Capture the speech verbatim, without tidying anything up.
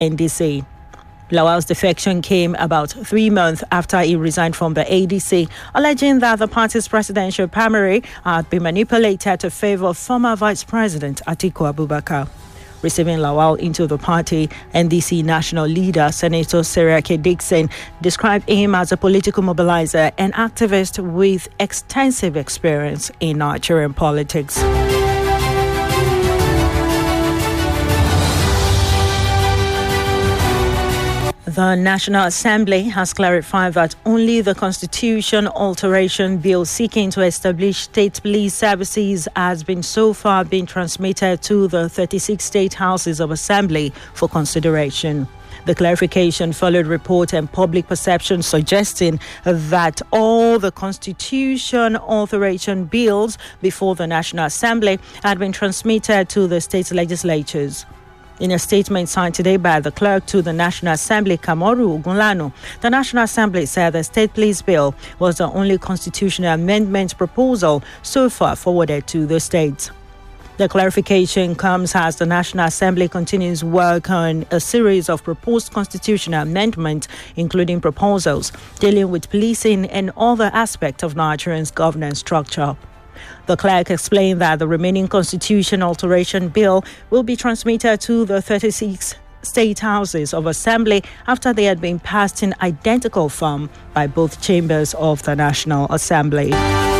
N D C. Lawal's defection came about three months after he resigned from the A D C, alleging that the party's presidential primary had been manipulated to favor former Vice President Atiku Abubakar. Receiving Lawal into the party, N D C national leader Senator Seriake Dickson described him as a political mobilizer and activist with extensive experience in Nigerian politics. The National Assembly has clarified that only the Constitution Alteration Bill seeking to establish state police services has been so far been transmitted to the thirty-six state houses of assembly for consideration. The clarification followed report and public perception suggesting that all the Constitution Alteration bills before the National Assembly had been transmitted to the state legislatures. In a statement signed today by the clerk to the National Assembly, Kamoru Ogunlanu, the National Assembly said the State Police Bill was the only constitutional amendment proposal so far forwarded to the states. The clarification comes as the National Assembly continues work on a series of proposed constitutional amendments, including proposals dealing with policing and other aspects of Nigeria's governance structure. The clerk explained that the remaining Constitution Alteration Bill will be transmitted to the thirty-six state houses of assembly after they had been passed in identical form by both chambers of the National Assembly.